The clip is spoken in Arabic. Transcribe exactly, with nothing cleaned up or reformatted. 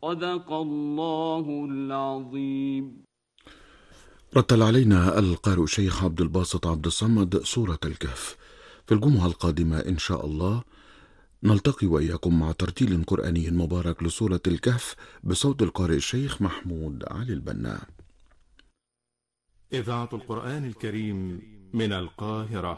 صدق الله العظيم. رتل علينا القارئ الشيخ عبد الباسط عبد الصمد سورة الكهف. في الجمعة القادمة إن شاء الله نلتقي وإياكم مع ترتيل قرآني مبارك لسورة الكهف بصوت القارئ الشيخ محمود علي البنا. إذاعة القرآن الكريم من القاهرة.